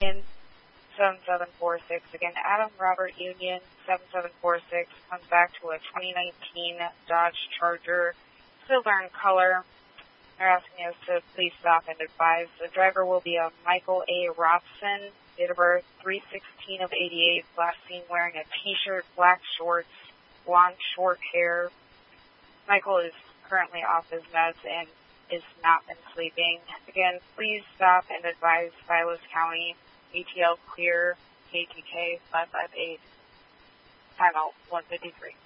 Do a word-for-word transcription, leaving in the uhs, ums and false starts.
in seven seven four six. Again, Adam Robert Union, seven seven four six, comes back to a twenty nineteen Dodge Charger, silver in color. They're asking us to please stop and advise. The driver will be a Michael A. Robson, date of birth three sixteen of eighty-eight, last seen wearing a t-shirt, black shorts, blonde short hair. Michael is currently off his meds and is not been sleeping. Again, please stop and advise Silas County, A T L clear, K T K five five eight, timeout one fifty-three.